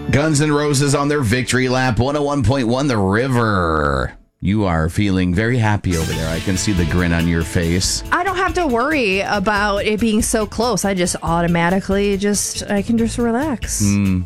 Guns N' Roses on their victory lap, 101.1 The River. You are feeling very happy over there. I can see the grin on your face. I don't have to worry about it being so close. I just automatically I can just relax.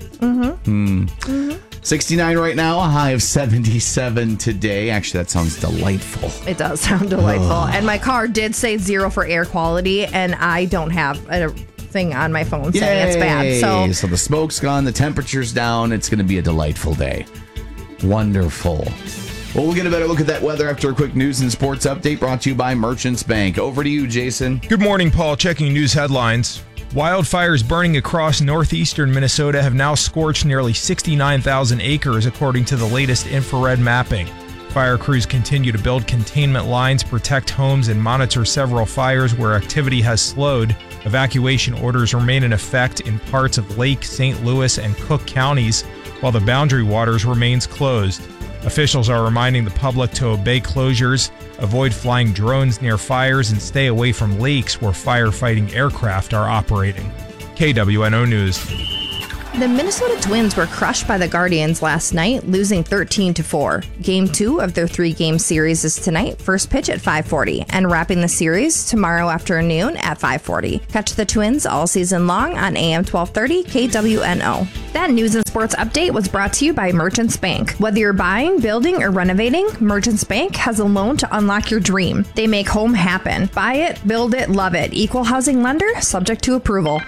69 right now, a high of 77 today. Actually, that sounds delightful. It does sound delightful. And my car did say 0 for air quality, and I don't have a thing on my phone saying it's bad. So the smoke's gone, the temperature's down. It's going to be a delightful day. Wonderful. Well, we'll get a better look at that weather after a quick news and sports update brought to you by Merchants Bank. Over to you, Jason. Good morning, Paul. Checking news headlines. Wildfires burning across northeastern Minnesota have now scorched nearly 69,000 acres, according to the latest infrared mapping. Fire crews continue to build containment lines, protect homes, and monitor several fires where activity has slowed. Evacuation orders remain in effect in parts of Lake, St. Louis, and Cook counties, while the Boundary Waters remains closed. Officials are reminding the public to obey closures, avoid flying drones near fires, and stay away from lakes where firefighting aircraft are operating. KWNO News. The Minnesota Twins were crushed by the Guardians last night, losing 13-4. Game 2 of their 3-game series is tonight, first pitch at 5:40, and wrapping the series tomorrow afternoon at 5:40. Catch the Twins all season long on AM 1230 KWNO. That news and sports update was brought to you by Merchants Bank. Whether you're buying, building, or renovating, Merchants Bank has a loan to unlock your dream. They make home happen. Buy it, build it, love it. Equal housing lender, subject to approval.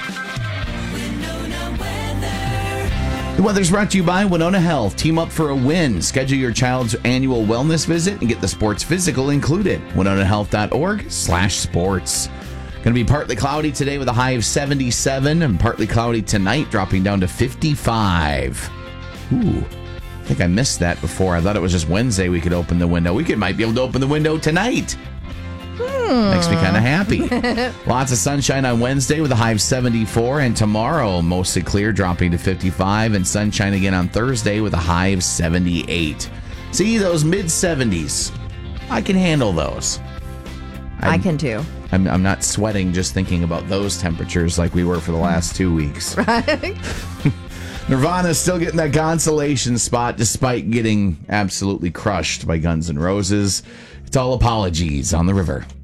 The weather's brought to you by Winona Health. Team up for a win. Schedule your child's annual wellness visit and get the sports physical included. WinonaHealth.org/sports. Going to be partly cloudy today with a high of 77 and partly cloudy tonight, dropping down to 55. Ooh, I think I missed that before. I thought it was just Wednesday we could open the window. Might be able to open the window tonight. Makes me kind of happy. Lots of sunshine on Wednesday with a high of 74, and tomorrow mostly clear, dropping to 55, and sunshine again on Thursday with a high of 78. See, those mid-70s, I can handle those. I can too. I'm not sweating just thinking about those temperatures like we were for the last 2 weeks. Right. Nirvana's still getting that consolation spot despite getting absolutely crushed by Guns N' Roses. It's all apologies on the river.